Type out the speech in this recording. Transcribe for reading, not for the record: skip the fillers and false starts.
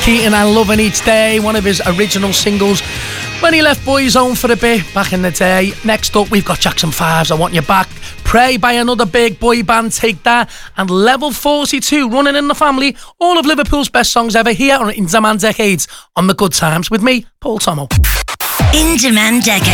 Keaton and Loving Each Day, one of his original singles when he left Boyzone for a bit back in the day. Next up, we've got Jackson 5's I Want You Back, Pray by another big boy band, Take That, and Level 42, Running in the Family, all of Liverpool's best songs ever here on In Demand Decades on The Good Times with me, Paul Tomo. In Demand Decades.